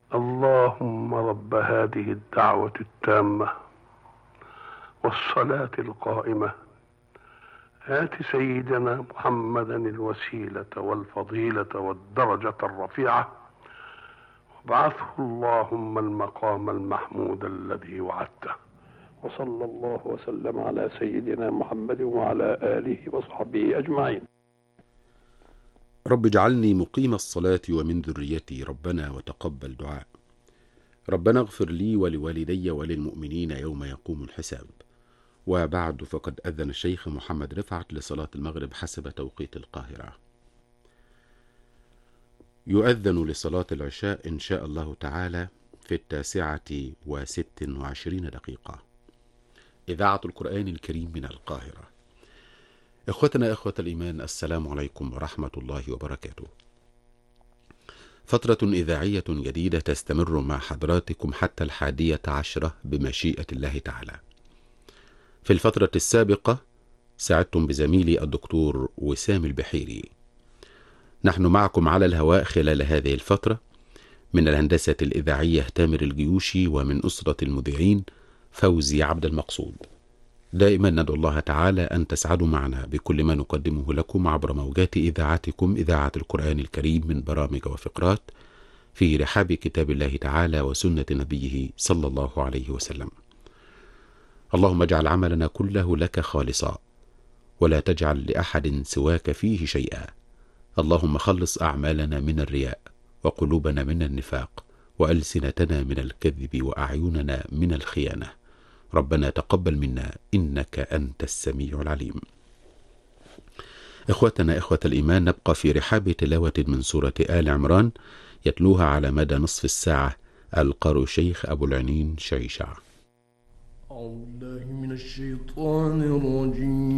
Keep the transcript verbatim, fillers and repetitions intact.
اللهم رب هذه الدعوة التامة والصلاة القائمة آت سيدنا محمدا الوسيلة والفضيلة والدرجة الرفيعة وابعثه اللهم المقام المحمود الذي وعدته. وصلى الله وسلم على سيدنا محمد وعلى آله وصحبه أجمعين. رب اجعلني مقيم الصلاة ومن ذريتي ربنا وتقبل دعاء. ربنا اغفر لي ولوالدي وللمؤمنين يوم يقوم الحساب. وبعد، فقد أذن الشيخ محمد رفعت لصلاة المغرب حسب توقيت القاهرة. يؤذن لصلاة العشاء إن شاء الله تعالى في التاسعة وست وعشرين دقيقة. إذاعة القرآن الكريم من القاهرة. إخوتنا إخوة الإيمان، السلام عليكم ورحمة الله وبركاته. فترة إذاعية جديدة تستمر مع حضراتكم حتى الحادية عشرة بمشيئة الله تعالى. في الفترة السابقة سعدتم بزميلي الدكتور وسام البحيري. نحن معكم على الهواء خلال هذه الفترة من الهندسة الإذاعية تامر الجيوشي، ومن أسرة المذيعين فوزي عبد المقصود. دائما ندعو الله تعالى أن تسعدوا معنا بكل ما نقدمه لكم عبر موجات إذاعتكم إذاعة القرآن الكريم من برامج وفقرات في رحاب كتاب الله تعالى وسنة نبيه صلى الله عليه وسلم. اللهم اجعل عملنا كله لك خالصا، ولا تجعل لأحد سواك فيه شيئا. اللهم خلص أعمالنا من الرياء، وقلوبنا من النفاق، وألسنتنا من الكذب، وأعيننا من الخيانة. ربنا تقبل منا إنك أنت السميع العليم. إخوتنا إخوة الإيمان، نبقى في رحاب تلاوة من سورة آل عمران يتلوها على مدى نصف الساعة القارئ الشيخ أبو العنين شعيشع. أعوذ بالله من الشيطان الرجيم.